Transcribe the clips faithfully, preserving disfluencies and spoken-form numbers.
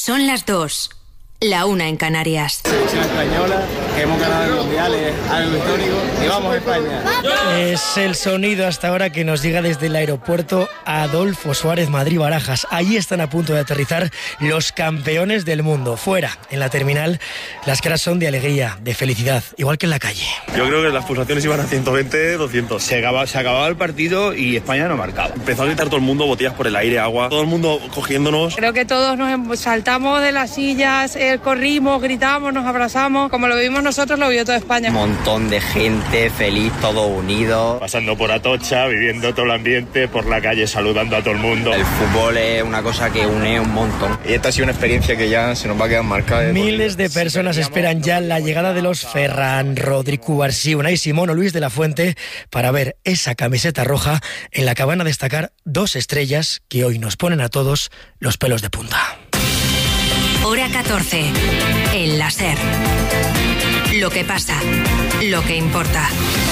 Son las dos. La una en Canarias. Selección española, que hemos ganado el mundial, es algo histórico. Y vamos a España. Es el sonido hasta ahora que nos llega desde el aeropuerto Adolfo Suárez Madrid-Barajas. Allí están a punto de aterrizar los campeones del mundo. Fuera, en la terminal, las caras son de alegría, de felicidad, igual que en la calle. Yo creo que las pulsaciones iban a ciento veinte, doscientos. Se acababa, se acababa el partido y España no marcaba. Empezó a gritar todo el mundo, botellas por el aire, agua, todo el mundo cogiéndonos. Creo que todos nos saltamos de las sillas, eh, corrimos, gritamos, nos abrazamos. Como lo vivimos nosotros, lo vio toda España. Un montón de gente feliz, todo unido. Pasando por Atocha, viviendo todo el ambiente, por la calle saludando a todo el mundo. El fútbol es una cosa que une un montón. Y esta ha sido una experiencia que ya se nos va a quedar marcada. Miles de personas esperan ya la llegada de los Ferran, Rodri, Cubarsí, Unai Simón o Luis de la Fuente para ver esa camiseta roja en la que van a destacar dos estrellas que hoy nos ponen a todos los pelos de punta. Hora catorce. El láser. Lo que pasa. Lo que importa.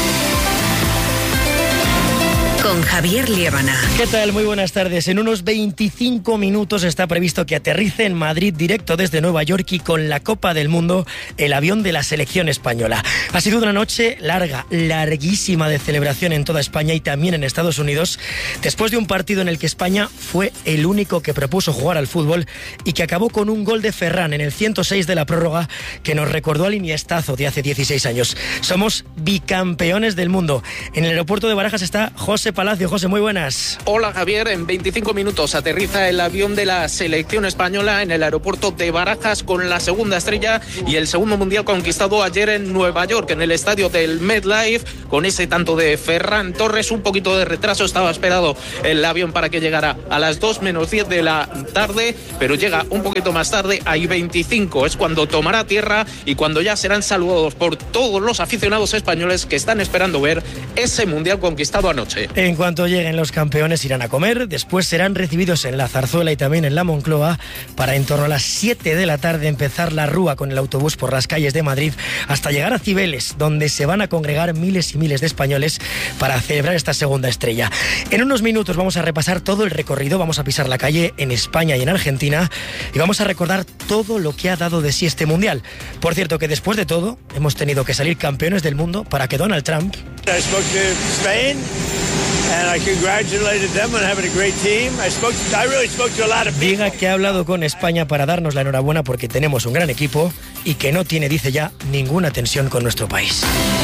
Con Javier Liébana. ¿Qué tal? Muy buenas tardes. En unos veinticinco minutos está previsto que aterrice en Madrid directo desde Nueva York y con la Copa del Mundo el avión de la selección española. Ha sido una noche larga, larguísima de celebración en toda España y también en Estados Unidos, después de un partido en el que España fue el único que propuso jugar al fútbol y que acabó con un gol de Ferran en el ciento seis de la prórroga que nos recordó al Iniestazo de hace dieciséis años. Somos bicampeones del mundo. En el aeropuerto de Barajas está José Palacio. José, muy buenas. Hola Javier, en veinticinco minutos aterriza el avión de la selección española en el aeropuerto de Barajas con la segunda estrella y el segundo mundial conquistado ayer en Nueva York, en el estadio del MetLife, con ese tanto de Ferran Torres. Un poquito de retraso, estaba esperado el avión para que llegara a las dos menos diez de la tarde, pero llega un poquito más tarde, hay veinticinco, es cuando tomará tierra y cuando ya serán saludados por todos los aficionados españoles que están esperando ver ese mundial conquistado anoche. En cuanto lleguen los campeones irán a comer, después serán recibidos en la Zarzuela y también en la Moncloa para en torno a las siete de la tarde empezar la rúa con el autobús por las calles de Madrid hasta llegar a Cibeles, donde se van a congregar miles y miles de españoles para celebrar esta segunda estrella. En unos minutos vamos a repasar todo el recorrido, vamos a pisar la calle en España y en Argentina y vamos a recordar todo lo que ha dado de sí este mundial. Por cierto que después de todo hemos tenido que salir campeones del mundo para que Donald Trump I spoke to Spain and I congratulated them on having a great team. I spoke to, I really spoke to a lot of people. Diga que ha hablado con España para darnos la enhorabuena porque tenemos un gran equipo y que no tiene, dice ya, ninguna tensión con nuestro país.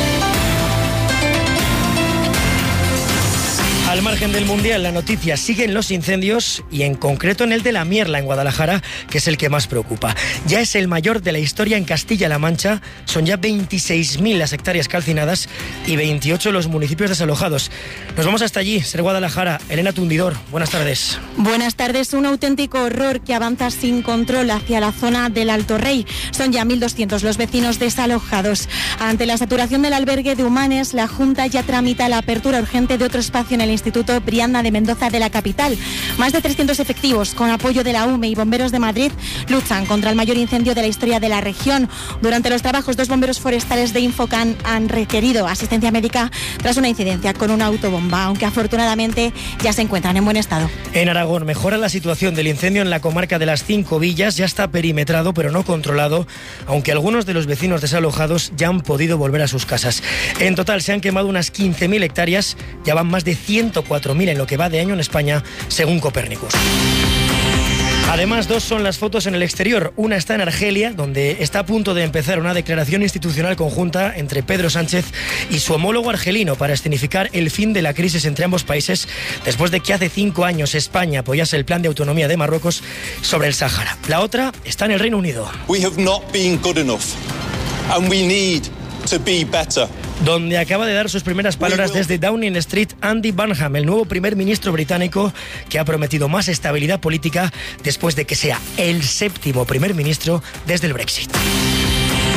Al margen del Mundial, la noticia sigue en los incendios y en concreto en el de La Mierla, en Guadalajara, que es el que más preocupa. Ya es el mayor de la historia en Castilla-La Mancha, son ya veintiséis mil las hectáreas calcinadas y veintiocho los municipios desalojados. Nos vamos hasta allí, ser Guadalajara. Elena Tundidor, buenas tardes. Buenas tardes, un auténtico horror que avanza sin control hacia la zona del Alto Rey. Son ya mil doscientos los vecinos desalojados. Ante la saturación del albergue de Humanes, la Junta ya tramita la apertura urgente de otro espacio en el Instituto Brianda de Mendoza de la capital. Más de trescientos efectivos, con apoyo de la U M E y bomberos de Madrid, luchan contra el mayor incendio de la historia de la región. Durante los trabajos, dos bomberos forestales de Infocan han requerido asistencia médica tras una incidencia con una autobomba, aunque afortunadamente ya se encuentran en buen estado. En Aragón mejora la situación del incendio en la comarca de las Cinco Villas. Ya está perimetrado, pero no controlado, aunque algunos de los vecinos desalojados ya han podido volver a sus casas. En total se han quemado unas quince mil hectáreas, ya van más de ciento cuatro mil en lo que va de año en España, según Copérnicus. Además, dos son las fotos en el exterior. Una está en Argelia, donde está a punto de empezar una declaración institucional conjunta entre Pedro Sánchez y su homólogo argelino para escenificar el fin de la crisis entre ambos países, después de que hace cinco años España apoyase el plan de autonomía de Marruecos sobre el Sáhara. La otra está en el Reino Unido. We have not been good enough, and we need to be better. Donde acaba de dar sus primeras palabras desde Downing Street Andy Burnham, el nuevo primer ministro británico que ha prometido más estabilidad política después de que sea el séptimo primer ministro desde el Brexit.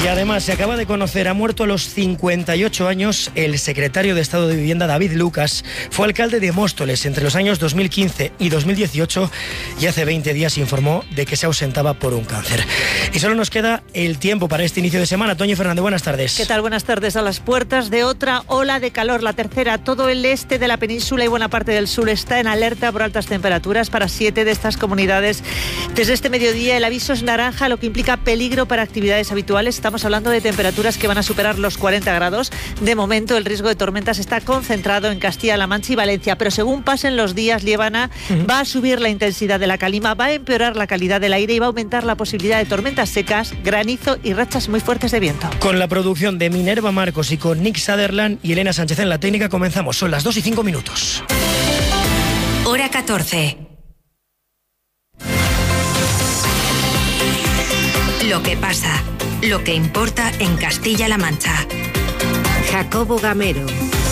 Y además se acaba de conocer, ha muerto a los cincuenta y ocho años el secretario de Estado de Vivienda David Lucas. Fue alcalde de Móstoles entre los años dos mil quince y dos mil dieciocho y hace veinte días informó de que se ausentaba por un cáncer. Y solo nos queda el tiempo para este inicio de semana. Toño Fernández, buenas tardes. ¿Qué tal? Buenas tardes. A las puertas de otra ola de calor, la tercera. Todo el este de la península y buena parte del sur está en alerta por altas temperaturas para siete de estas comunidades. Desde este mediodía el aviso es naranja, lo que implica peligro para actividades habituales. Estamos Estamos hablando de temperaturas que van a superar los cuarenta grados. De momento, el riesgo de tormentas está concentrado en Castilla-La Mancha y Valencia, pero según pasen los días, Liébana, uh-huh. va a subir la intensidad de la calima, va a empeorar la calidad del aire y va a aumentar la posibilidad de tormentas secas, granizo y rachas muy fuertes de viento. Con la producción de Minerva Marcos y con Nick Sutherland y Elena Sánchez en la técnica, comenzamos. Son las dos y cinco minutos. Hora catorce. Lo que pasa, lo que importa en Castilla-La Mancha. Jacobo Gamero.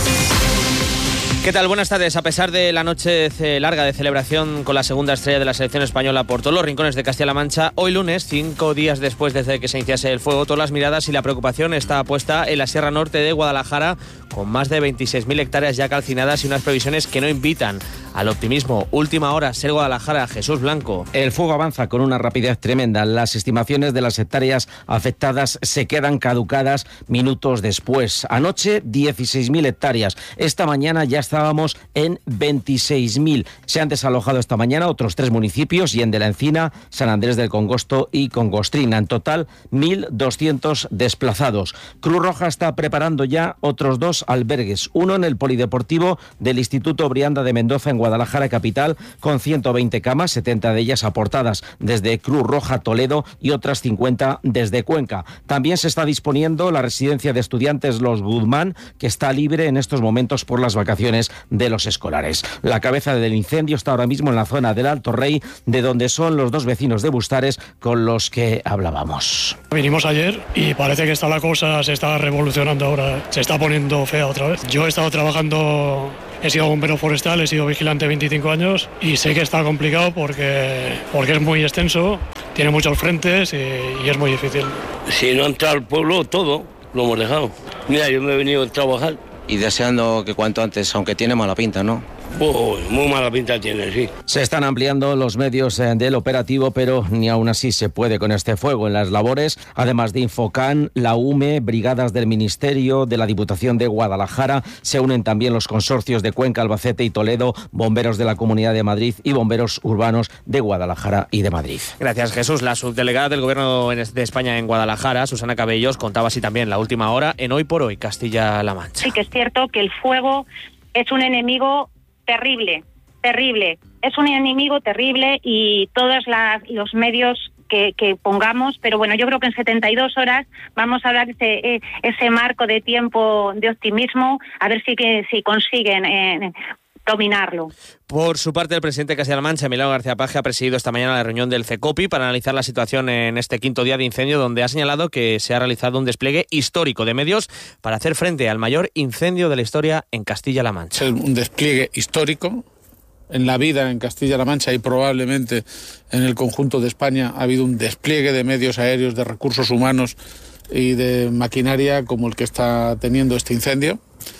¿Qué tal? Buenas tardes. A pesar de la noche larga de celebración con la segunda estrella de la selección española por todos los rincones de Castilla-La Mancha, hoy lunes, cinco días después desde que se iniciase el fuego, todas las miradas y la preocupación está puesta en la Sierra Norte de Guadalajara, con más de veintiséis mil hectáreas ya calcinadas y unas previsiones que no invitan al optimismo. Última hora, Ser Guadalajara, Jesús Blanco. El fuego avanza con una rapidez tremenda. Las estimaciones de las hectáreas afectadas se quedan caducadas minutos después. Anoche, dieciséis mil hectáreas. Esta mañana ya estábamos en veintiséis mil. Se han desalojado esta mañana otros tres municipios, Yen de la Encina, San Andrés del Congosto y Congostrina. En total, mil doscientos desplazados. Cruz Roja está preparando ya otros dos albergues. Uno en el Polideportivo del Instituto Brianda de Mendoza, en Guadalajara capital, con ciento veinte camas, setenta de ellas aportadas desde Cruz Roja Toledo y otras cincuenta desde Cuenca. También se está disponiendo la residencia de estudiantes Los Guzmán, que está libre en estos momentos por las vacaciones de los escolares. La cabeza del incendio está ahora mismo en la zona del Alto Rey, de donde son los dos vecinos de Bustares con los que hablábamos. Vinimos ayer y parece que está la cosa, se está revolucionando ahora, se está poniendo fea otra vez. Yo he estado trabajando, he sido bombero forestal, he sido vigilante veinticinco años y sé que está complicado porque, porque es muy extenso, tiene muchos frentes y, y es muy difícil. Si no entra al pueblo, todo lo hemos dejado. Mira, yo me he venido a trabajar. Y deseando que cuanto antes, aunque tiene mala pinta, ¿no? Oh, muy mala pinta tiene, sí. Se están ampliando los medios del operativo, pero ni aún así se puede con este fuego. En las labores, además de Infocan, la U M E, brigadas del Ministerio, de la Diputación de Guadalajara, se unen también los consorcios de Cuenca, Albacete y Toledo, bomberos de la Comunidad de Madrid y bomberos urbanos de Guadalajara y de Madrid. Gracias, Jesús. La subdelegada del Gobierno de España en Guadalajara, Susana Cabellos, contaba así también la última hora en Hoy por Hoy, Castilla-La Mancha. Sí que es cierto que el fuego es un enemigo terrible, terrible. Es un enemigo terrible y todos las, los medios que, que pongamos, pero bueno, yo creo que en setenta y dos horas vamos a dar ese, ese marco de tiempo de optimismo, a ver si, que, si consiguen eh, dominarlo. Por su parte, el presidente de Castilla-La Mancha, Emiliano García Paje, ha presidido esta mañana la reunión del CECOPI para analizar la situación en este quinto día de incendio, donde ha señalado que se ha realizado un despliegue histórico de medios para hacer frente al mayor incendio de la historia en Castilla-La Mancha. Es un despliegue histórico en la vida en Castilla-La Mancha y probablemente en el conjunto de España. Ha habido un despliegue de medios aéreos, de recursos humanos y de maquinaria como el que está teniendo este incendio.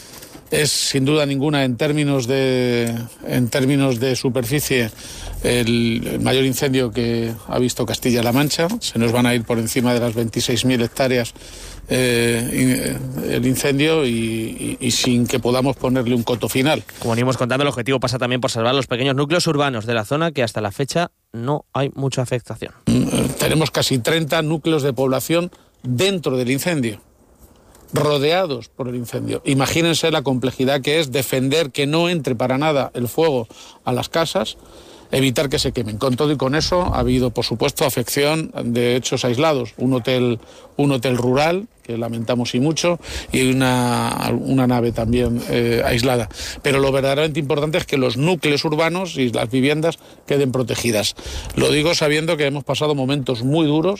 Es sin duda ninguna en términos de en términos de superficie el, el mayor incendio que ha visto Castilla-La Mancha. Se nos van a ir por encima de las veintiséis mil hectáreas eh, el incendio y, y, y sin que podamos ponerle un coto final. Como venimos contando, el objetivo pasa también por salvar los pequeños núcleos urbanos de la zona, que hasta la fecha no hay mucha afectación. Tenemos casi treinta núcleos de población dentro del incendio, rodeados por el incendio. Imagínense la complejidad que es defender que no entre para nada el fuego a las casas, evitar que se quemen. Con todo y con eso ha habido, por supuesto, afección de hechos aislados. Un hotel, un hotel rural, que lamentamos y mucho, y una, una nave también eh, aislada. Pero lo verdaderamente importante es que los núcleos urbanos y las viviendas queden protegidas. Lo digo sabiendo que hemos pasado momentos muy duros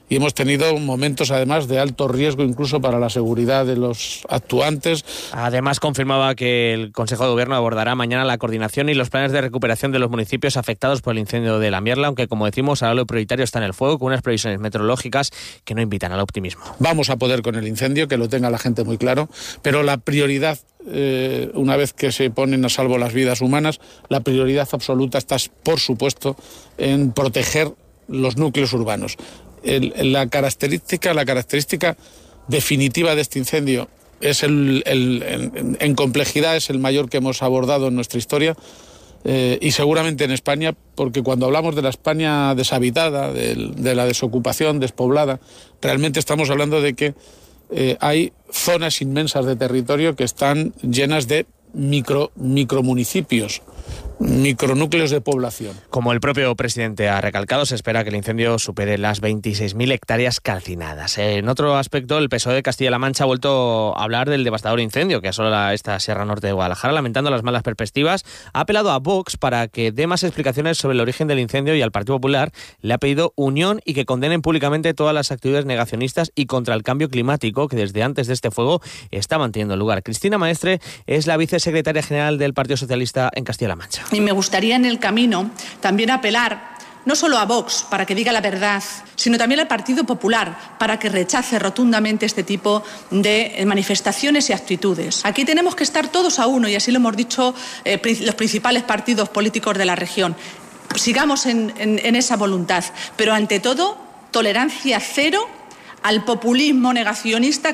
y hemos tenido momentos además de alto riesgo incluso para la seguridad de los actuantes. Además confirmaba que el Consejo de Gobierno abordará mañana la coordinación y los planes de recuperación de los municipios afectados por el incendio de La Mierla, aunque como decimos ahora lo prioritario está en el fuego, con unas previsiones meteorológicas que no invitan al optimismo. Vamos a poder con el incendio, que lo tenga la gente muy claro, pero la prioridad, eh, una vez que se ponen a salvo las vidas humanas, la prioridad absoluta está, por supuesto, en proteger los núcleos urbanos. El, la característica, la característica definitiva de este incendio es el, el, en, en complejidad es el mayor que hemos abordado en nuestra historia, eh, y seguramente en España, porque cuando hablamos de la España deshabitada, de, de la desocupación, despoblada, realmente estamos hablando de que eh, hay zonas inmensas de territorio que están llenas de micro micromunicipios, micronúcleos de población. Como el propio presidente ha recalcado, se espera que el incendio supere las veintiséis mil hectáreas calcinadas. En otro aspecto, el P S O E de Castilla-La Mancha ha vuelto a hablar del devastador incendio que asola esta Sierra Norte de Guadalajara, lamentando las malas perspectivas. Ha apelado a Vox para que dé más explicaciones sobre el origen del incendio y al Partido Popular le ha pedido unión y que condenen públicamente todas las actividades negacionistas y contra el cambio climático que desde antes de este fuego estaban teniendo lugar. Cristina Maestre es la vicesecretaria general del Partido Socialista en Castilla-La Mancha. Y me gustaría en el camino también apelar no solo a Vox para que diga la verdad, sino también al Partido Popular para que rechace rotundamente este tipo de manifestaciones y actitudes. Aquí tenemos que estar todos a uno y así lo hemos dicho eh, los principales partidos políticos de la región. Sigamos en, en, en esa voluntad, pero ante todo tolerancia cero al populismo negacionista.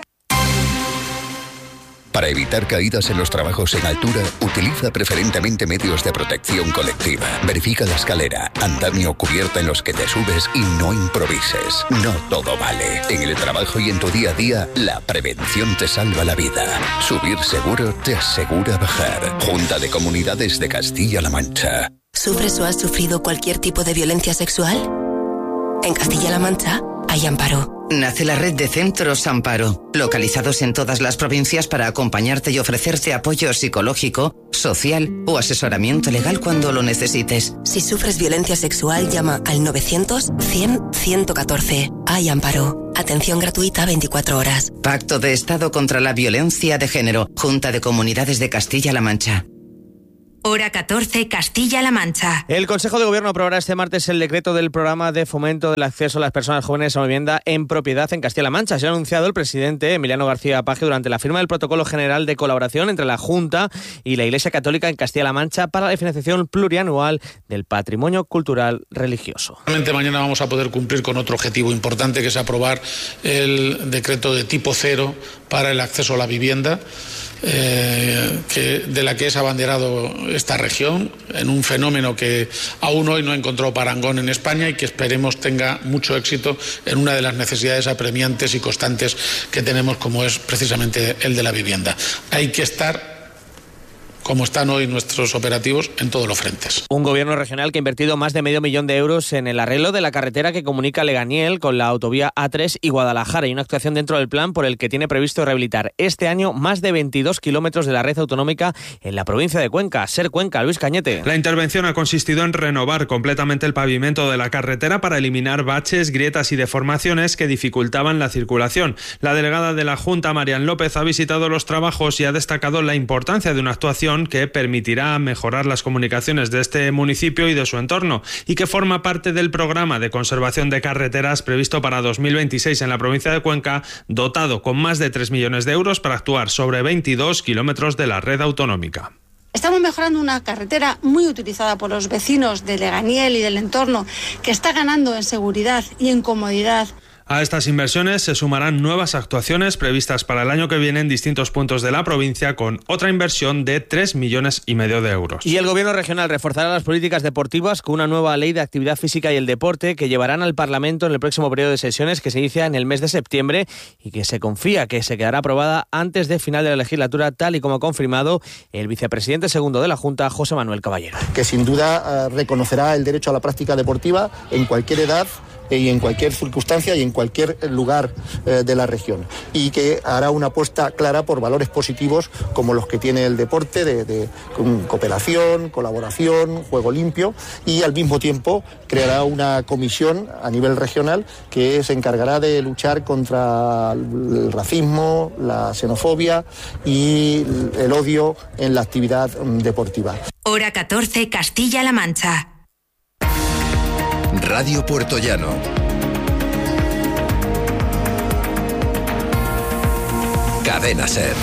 Para evitar caídas en los trabajos en altura, utiliza preferentemente medios de protección colectiva. Verifica la escalera, andamio o cubierta en los que te subes y no improvises. No todo vale. En el trabajo y en tu día a día, la prevención te salva la vida. Subir seguro te asegura bajar. Junta de Comunidades de Castilla-La Mancha. ¿Sufres o has sufrido cualquier tipo de violencia sexual? En Castilla-La Mancha hay Amparo. Nace la red de Centros Amparo, localizados en todas las provincias para acompañarte y ofrecerte apoyo psicológico, social o asesoramiento legal cuando lo necesites. Si sufres violencia sexual, llama al novecientos cien ciento catorce. Hay Amparo. Atención gratuita veinticuatro horas. Pacto de Estado contra la Violencia de Género. Junta de Comunidades de Castilla-La Mancha. Hora catorce, Castilla-La Mancha. El Consejo de Gobierno aprobará este martes el decreto del programa de fomento del acceso a las personas jóvenes a una vivienda en propiedad en Castilla-La Mancha. Se ha anunciado el presidente Emiliano García Paje durante la firma del protocolo general de colaboración entre la Junta y la Iglesia Católica en Castilla-La Mancha para la financiación plurianual del patrimonio cultural religioso. Realmente mañana vamos a poder cumplir con otro objetivo importante, que es aprobar el decreto de tipo cero para el acceso a la vivienda. Eh, que, de la que es abanderado esta región, en un fenómeno que aún hoy no ha encontrado parangón en España y que esperemos tenga mucho éxito en una de las necesidades apremiantes y constantes que tenemos, como es precisamente el de la vivienda. Hay que estar, como están hoy nuestros operativos, en todos los frentes. Un gobierno regional que ha invertido más de medio millón de euros en el arreglo de la carretera que comunica Leganiel con la autovía A tres y Guadalajara, y una actuación dentro del plan por el que tiene previsto rehabilitar este año más de veintidós kilómetros de la red autonómica en la provincia de Cuenca. Ser Cuenca, Luis Cañete. La intervención ha consistido en renovar completamente el pavimento de la carretera para eliminar baches, grietas y deformaciones que dificultaban la circulación. La delegada de la Junta, Marian López, ha visitado los trabajos y ha destacado la importancia de una actuación que permitirá mejorar las comunicaciones de este municipio y de su entorno, y que forma parte del programa de conservación de carreteras previsto para dos mil veintiséis en la provincia de Cuenca, dotado con más de tres millones de euros para actuar sobre veintidós kilómetros de la red autonómica. Estamos mejorando una carretera muy utilizada por los vecinos de Leganiel y del entorno, que está ganando en seguridad y en comodidad. A estas inversiones se sumarán nuevas actuaciones previstas para el año que viene en distintos puntos de la provincia, con otra inversión de tres millones y medio de euros. Y el Gobierno regional reforzará las políticas deportivas con una nueva ley de actividad física y el deporte que llevarán al Parlamento en el próximo periodo de sesiones, que se inicia en el mes de septiembre y que se confía que se quedará aprobada antes de final de la legislatura, tal y como ha confirmado el vicepresidente segundo de la Junta, José Manuel Caballero. Que sin duda eh, reconocerá el derecho a la práctica deportiva en cualquier edad, y en cualquier circunstancia y en cualquier lugar eh, de la región, y que hará una apuesta clara por valores positivos como los que tiene el deporte, de, de cooperación, colaboración, juego limpio, y al mismo tiempo creará una comisión a nivel regional que se encargará de luchar contra el racismo, la xenofobia y el odio en la actividad deportiva. Hora catorce, Castilla-La Mancha. Radio Puerto Llano. Cadena SER.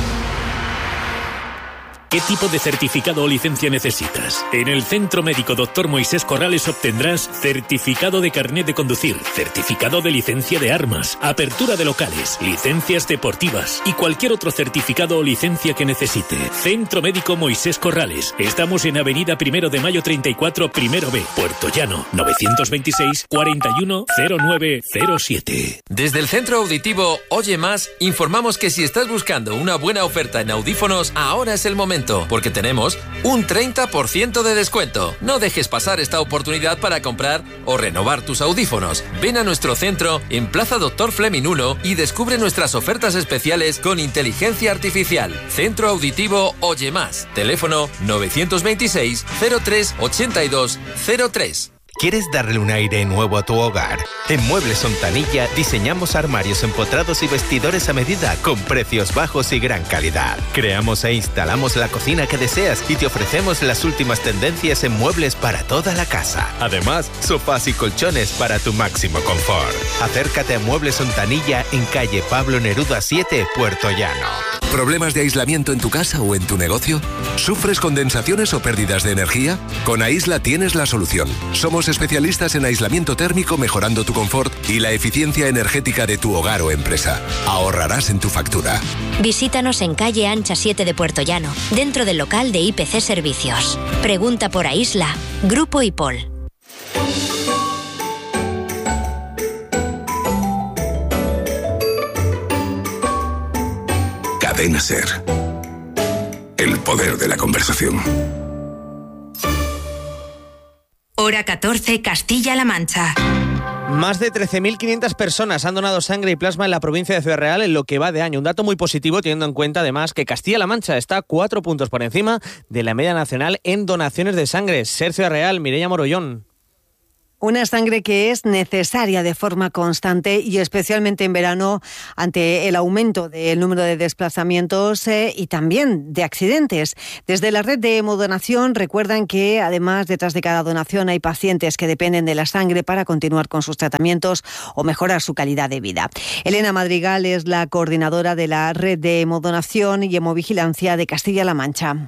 ¿Qué tipo de certificado o licencia necesitas? En el Centro Médico doctor Moisés Corrales obtendrás certificado de carnet de conducir, certificado de licencia de armas, apertura de locales, licencias deportivas y cualquier otro certificado o licencia que necesite. Centro Médico Moisés Corrales. Estamos en Avenida Primero de Mayo treinta y cuatro, Primero B, Puerto Llano, novecientos veintiséis, cuarenta y uno, cero nueve cero siete. Desde el Centro Auditivo Oye Más, informamos que si estás buscando una buena oferta en audífonos, ahora es el momento. Porque tenemos un treinta por ciento de descuento. No dejes pasar esta oportunidad para comprar o renovar tus audífonos. Ven a nuestro centro en Plaza Doctor Fleming uno y descubre nuestras ofertas especiales con inteligencia artificial. Centro Auditivo Oye Más. Teléfono novecientos veintiséis, cero tres, ochenta y dos, cero tres. ¿Quieres darle un aire nuevo a tu hogar? En Muebles Ontanilla diseñamos armarios empotrados y vestidores a medida con precios bajos y gran calidad. Creamos e instalamos la cocina que deseas y te ofrecemos las últimas tendencias en muebles para toda la casa. Además, sofás y colchones para tu máximo confort. Acércate a Muebles Ontanilla en calle Pablo Neruda siete, Puerto Llano. ¿Problemas de aislamiento en tu casa o en tu negocio? ¿Sufres condensaciones o pérdidas de energía? Con Aisla tienes la solución. Somos especialistas en aislamiento térmico, mejorando tu confort y la eficiencia energética de tu hogar o empresa. Ahorrarás en tu factura. Visítanos en calle Ancha siete de Puerto Llano, dentro del local de I P C Servicios. Pregunta por Aisla. Grupo IPOL. Cadena SER. El poder de la conversación. Hora catorce, Castilla-La Mancha. Más de trece mil quinientas personas han donado sangre y plasma en la provincia de Ciudad Real en lo que va de año. Un dato muy positivo, teniendo en cuenta además que Castilla-La Mancha está cuatro puntos por encima de la media nacional en donaciones de sangre. Ser Ciudad Real, Mireia Morollón. Una sangre que es necesaria de forma constante y especialmente en verano ante el aumento del número de desplazamientos eh, y también de accidentes. Desde la red de Hemodonación recuerdan que además detrás de cada donación hay pacientes que dependen de la sangre para continuar con sus tratamientos o mejorar su calidad de vida. Elena Madrigal es la coordinadora de la red de Hemodonación y Hemovigilancia de Castilla-La Mancha.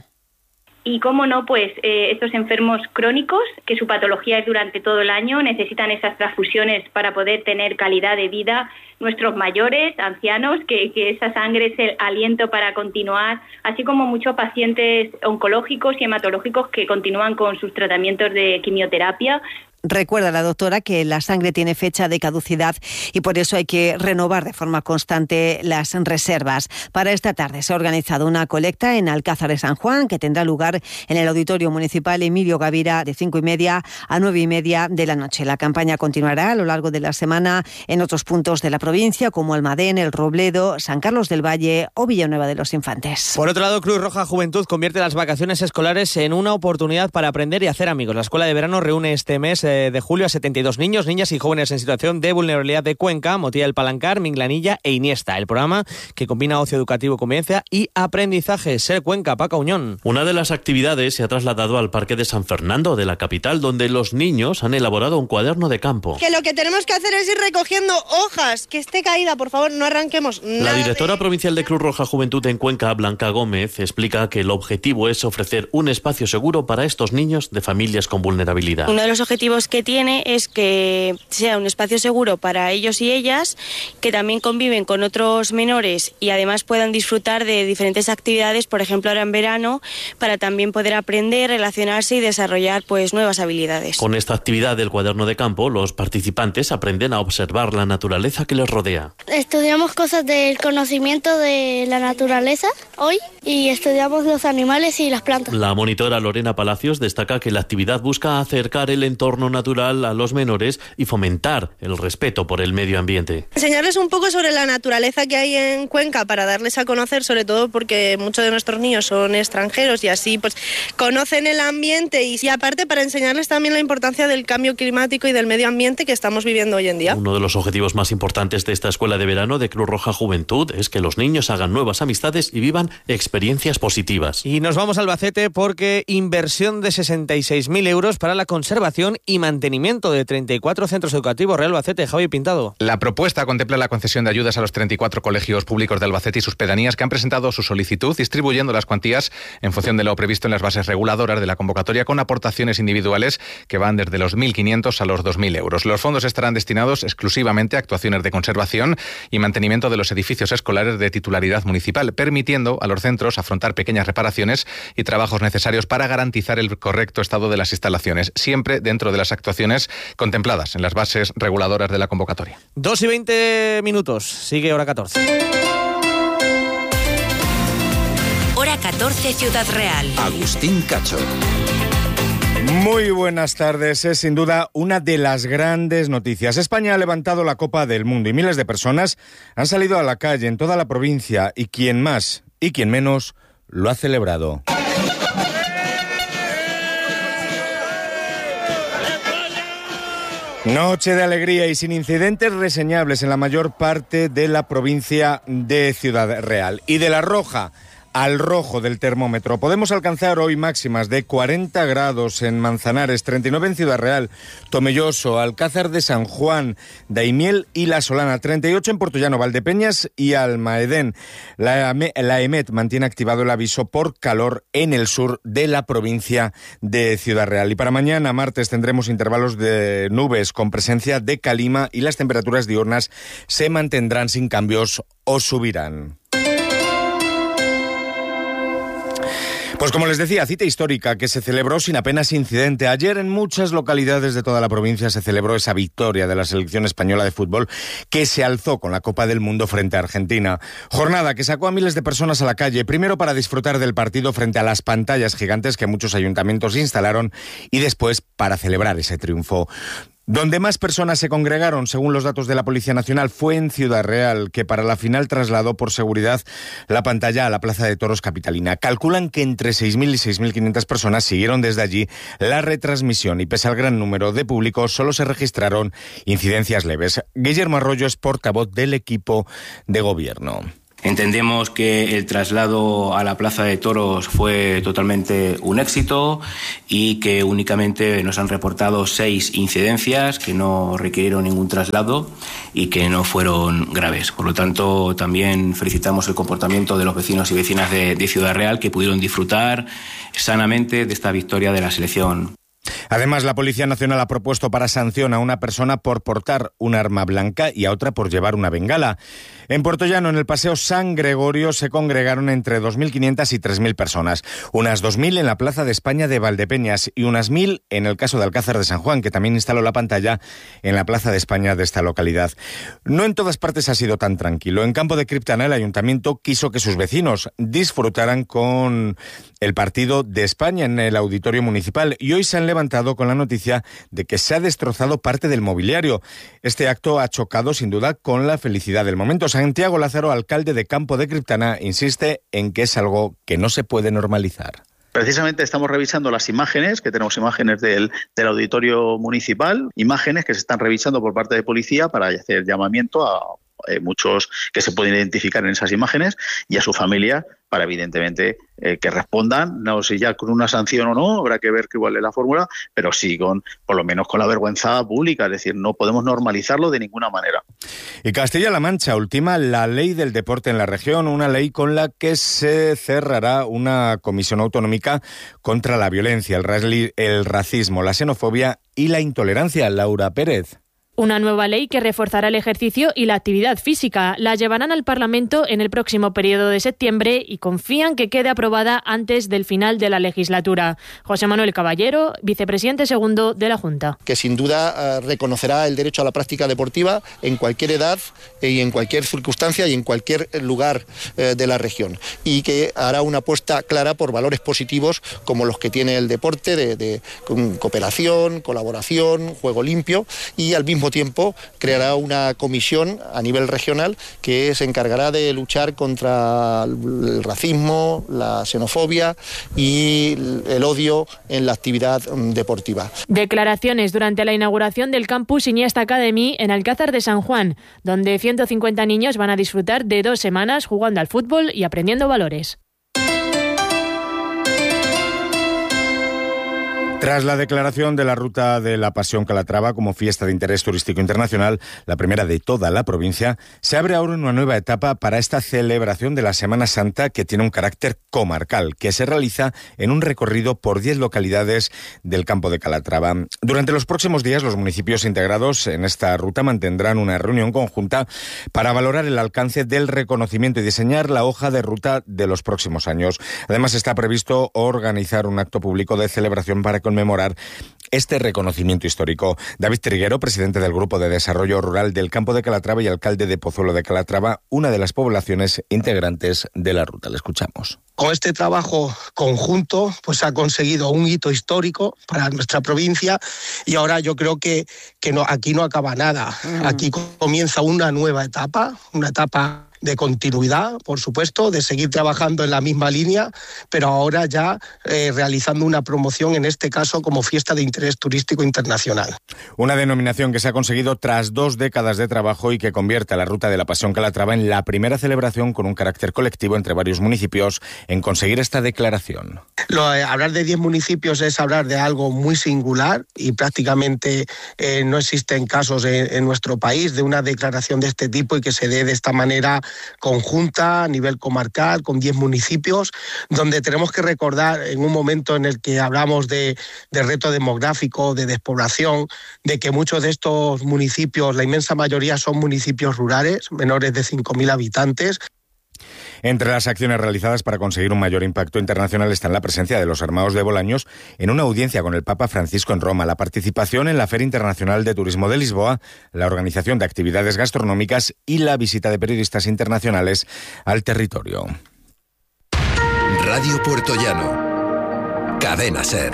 Y cómo no, pues eh, estos enfermos crónicos, que su patología es durante todo el año, necesitan esas transfusiones para poder tener calidad de vida. Nuestros mayores, ancianos, que, que esa sangre es el aliento para continuar, así como muchos pacientes oncológicos y hematológicos que continúan con sus tratamientos de quimioterapia. Recuerda la doctora que la sangre tiene fecha de caducidad y por eso hay que renovar de forma constante las reservas. Para esta tarde se ha organizado una colecta en Alcázar de San Juan que tendrá lugar en el Auditorio Municipal Emilio Gavira de cinco y media a nueve y media de la noche. La campaña continuará a lo largo de la semana en otros puntos de la provincia como Almadén, El Robledo, San Carlos del Valle o Villanueva de los Infantes. Por otro lado, Cruz Roja Juventud convierte las vacaciones escolares en una oportunidad para aprender y hacer amigos. La Escuela de Verano reúne este mes eh, de julio a setenta y dos niños, niñas y jóvenes en situación de vulnerabilidad de Cuenca, Motilla del Palancar, Minglanilla e Iniesta. El programa que combina ocio educativo, convivencia y aprendizaje. Ser Cuenca, Paca Uñón. Una de las actividades se ha trasladado al Parque de San Fernando de la capital, donde los niños han elaborado un cuaderno de campo. Que lo que tenemos que hacer es ir recogiendo hojas, que esté caída, por favor, no arranquemos nada. La directora de... provincial de Cruz Roja Juventud en Cuenca, Blanca Gómez, explica que el objetivo es ofrecer un espacio seguro para estos niños de familias con vulnerabilidad. Uno de los objetivos que tiene es que sea un espacio seguro para ellos y ellas, que también conviven con otros menores y además puedan disfrutar de diferentes actividades, por ejemplo ahora en verano, para también poder aprender, relacionarse y desarrollar pues nuevas habilidades. Con esta actividad del cuaderno de campo, los participantes aprenden a observar la naturaleza que les rodea. Estudiamos cosas del conocimiento de la naturaleza hoy y estudiamos los animales y las plantas. La monitora Lorena Palacios destaca que la actividad busca acercar el entorno entorno natural a los menores y fomentar el respeto por el medio ambiente. Enseñarles un poco sobre la naturaleza que hay en Cuenca para darles a conocer, sobre todo porque muchos de nuestros niños son extranjeros y así pues conocen el ambiente y, y aparte para enseñarles también la importancia del cambio climático y del medio ambiente que estamos viviendo hoy en día. Uno de los objetivos más importantes de esta escuela de verano de Cruz Roja Juventud es que los niños hagan nuevas amistades y vivan experiencias positivas. Y nos vamos a Albacete porque inversión de sesenta y seis mil euros para la conservación y mantenimiento de treinta y cuatro centros educativos. Real Albacete, Javi Pintado. La propuesta contempla la concesión de ayudas a los treinta y cuatro colegios públicos de Albacete y sus pedanías que han presentado su solicitud, distribuyendo las cuantías en función de lo previsto en las bases reguladoras de la convocatoria, con aportaciones individuales que van desde los mil quinientos a los dos mil euros. Los fondos estarán destinados exclusivamente a actuaciones de conservación y mantenimiento de los edificios escolares de titularidad municipal, permitiendo a los centros afrontar pequeñas reparaciones y trabajos necesarios para garantizar el correcto estado de las instalaciones, siempre dentro de las actuaciones contempladas en las bases reguladoras de la convocatoria. dos y veinte minutos, sigue hora catorce. Hora catorce, Ciudad Real. Agustín Cacho. Muy buenas tardes. Es sin duda una de las grandes noticias. España ha levantado la Copa del Mundo y miles de personas han salido a la calle en toda la provincia y quien más y quien menos lo ha celebrado. Noche de alegría y sin incidentes reseñables en la mayor parte de la provincia de Ciudad Real. Y de La Roja al rojo del termómetro. Podemos alcanzar hoy máximas de cuarenta grados en Manzanares, treinta y nueve en Ciudad Real, Tomelloso, Alcázar de San Juan, Daimiel y La Solana, treinta y ocho en Portollano, Valdepeñas y Almaedén. La, la EMET mantiene activado el aviso por calor en el sur de la provincia de Ciudad Real. Y para mañana, martes, tendremos intervalos de nubes con presencia de calima y las temperaturas diurnas se mantendrán sin cambios o subirán. Pues como les decía, cita histórica que se celebró sin apenas incidente. Ayer en muchas localidades de toda la provincia se celebró esa victoria de la selección española de fútbol que se alzó con la Copa del Mundo frente a Argentina. Jornada que sacó a miles de personas a la calle, primero para disfrutar del partido frente a las pantallas gigantes que muchos ayuntamientos instalaron y después para celebrar ese triunfo. Donde más personas se congregaron, según los datos de la Policía Nacional, fue en Ciudad Real, que para la final trasladó por seguridad la pantalla a la Plaza de Toros capitalina. Calculan que entre seis mil y seis mil quinientas personas siguieron desde allí la retransmisión y pese al gran número de público solo se registraron incidencias leves. Guillermo Arroyo es portavoz del equipo de gobierno. Entendemos que el traslado a la Plaza de Toros fue totalmente un éxito y que únicamente nos han reportado seis incidencias que no requirieron ningún traslado y que no fueron graves. Por lo tanto, también felicitamos el comportamiento de los vecinos y vecinas de, de Ciudad Real que pudieron disfrutar sanamente de esta victoria de la selección. Además, la Policía Nacional ha propuesto para sanción a una persona por portar un arma blanca y a otra por llevar una bengala. En Puertollano, en el Paseo San Gregorio, se congregaron entre dos mil quinientas y tres mil personas. Unas dos mil en la Plaza de España de Valdepeñas y unas mil en el caso de Alcázar de San Juan, que también instaló la pantalla en la Plaza de España de esta localidad. No en todas partes ha sido tan tranquilo. En Campo de Criptana, el Ayuntamiento quiso que sus vecinos disfrutaran con el partido de España en el Auditorio Municipal y hoy se han levantado con la noticia de que se ha destrozado parte del mobiliario. Este acto ha chocado sin duda con la felicidad del momento. Santiago Lázaro, alcalde de Campo de Criptana, insiste en que es algo que no se puede normalizar. Precisamente estamos revisando las imágenes, que tenemos imágenes del, del auditorio municipal, imágenes que se están revisando por parte de policía para hacer llamamiento a eh, muchos que se pueden identificar en esas imágenes y a su familia para evidentemente eh, que respondan, no sé ya con una sanción o no, habrá que ver cuál es la fórmula, pero sí con, por lo menos con la vergüenza pública, es decir, no podemos normalizarlo de ninguna manera. Y Castilla-La Mancha ultima la ley del deporte en la región, una ley con la que se cerrará una comisión autonómica contra la violencia, el, el racismo, la xenofobia y la intolerancia. Laura Pérez. Una nueva ley que reforzará el ejercicio y la actividad física. La llevarán al Parlamento en el próximo periodo de septiembre y confían que quede aprobada antes del final de la legislatura. José Manuel Caballero, vicepresidente segundo de la Junta. Que sin duda eh, reconocerá el derecho a la práctica deportiva en cualquier edad y en cualquier circunstancia y en cualquier lugar eh, de la región. Y que hará una apuesta clara por valores positivos como los que tiene el deporte de, de cooperación, colaboración, juego limpio, y al mismo tiempo creará una comisión a nivel regional que se encargará de luchar contra el racismo, la xenofobia y el odio en la actividad deportiva. Declaraciones durante la inauguración del campus Iniesta Academy en Alcázar de San Juan, donde ciento cincuenta niños van a disfrutar de dos semanas jugando al fútbol y aprendiendo valores. Tras la declaración de la Ruta de la Pasión Calatrava como fiesta de interés turístico internacional, la primera de toda la provincia, se abre ahora una nueva etapa para esta celebración de la Semana Santa que tiene un carácter comarcal, que se realiza en un recorrido por diez localidades del campo de Calatrava. Durante los próximos días, los municipios integrados en esta ruta mantendrán una reunión conjunta para valorar el alcance del reconocimiento y diseñar la hoja de ruta de los próximos años. Además, está previsto organizar un acto público de celebración para conmemorar este reconocimiento histórico. David Triguero, presidente del Grupo de Desarrollo Rural del Campo de Calatrava y alcalde de Pozuelo de Calatrava, una de las poblaciones integrantes de la ruta. Le escuchamos. Con este trabajo conjunto, pues ha conseguido un hito histórico para nuestra provincia y ahora yo creo que, que no, aquí no acaba nada. Mm. Aquí comienza una nueva etapa, una etapa de continuidad, por supuesto, de seguir trabajando en la misma línea, pero ahora ya eh, realizando una promoción, en este caso como fiesta de interés turístico internacional. Una denominación que se ha conseguido tras dos décadas de trabajo y que convierte a la Ruta de la Pasión Calatrava en la primera celebración con un carácter colectivo entre varios municipios en conseguir esta declaración. Lo, eh, hablar de diez municipios es hablar de algo muy singular y prácticamente eh, no existen casos en, en nuestro país de una declaración de este tipo y que se dé de esta manera conjunta a nivel comarcal con diez municipios, donde tenemos que recordar en un momento en el que hablamos de, de reto demográfico, de despoblación, de que muchos de estos municipios, la inmensa mayoría son municipios rurales, menores de cinco mil habitantes. Entre las acciones realizadas para conseguir un mayor impacto internacional está la presencia de los Armados de Bolaños en una audiencia con el Papa Francisco en Roma, la participación en la Feria Internacional de Turismo de Lisboa, la organización de actividades gastronómicas y la visita de periodistas internacionales al territorio. Radio Puertollano. Cadena SER.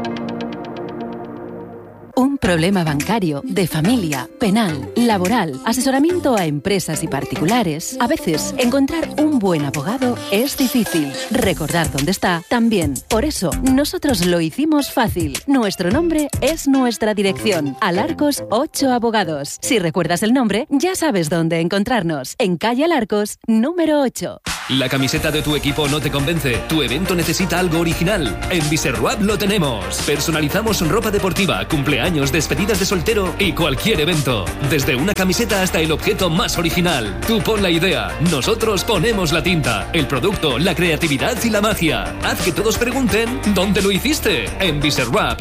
Un problema bancario, de familia, penal, laboral, asesoramiento a empresas y particulares. A veces, encontrar un buen abogado es difícil. Recordar dónde está, también. Por eso, nosotros lo hicimos fácil. Nuestro nombre es nuestra dirección. Alarcos ocho Abogados. Si recuerdas el nombre, ya sabes dónde encontrarnos. En calle Alarcos, número ocho. ¿La camiseta de tu equipo no te convence? ¿Tu evento necesita algo original? En Biserruab lo tenemos. Personalizamos ropa deportiva, cumpleaños, despedidas de soltero y cualquier evento. Desde una camiseta hasta el objeto más original. Tú pon la idea, nosotros ponemos la tinta, el producto, la creatividad y la magia. Haz que todos pregunten ¿dónde lo hiciste? En Biserruab.